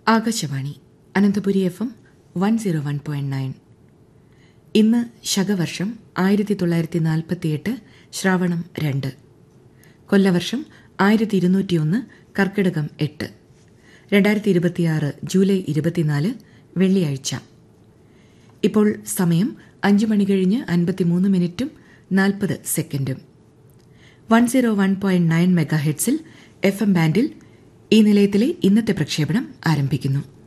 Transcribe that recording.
Akashvani Ananthapuri FM 101.9. ഇന്ന് ശകവർഷം 1948 ശ്രാവണം 2, കൊല്ലവർഷം 1201 കർക്കിടകം 8, 2026 July 24 വെള്ളിയാഴ്ച. ഇപ്പോൾ സമയം 5 മണി കഴിഞ്ഞ് 53 മിനിറ്റും 40 സെക്കൻഡും. 101.9 മെഗാഹെർട്സിൽ FM ബാൻഡിൽ ഈ നിലയത്തിലെ ഇന്നത്തെ പ്രക്ഷേപണം ആരംഭിക്കുന്നു.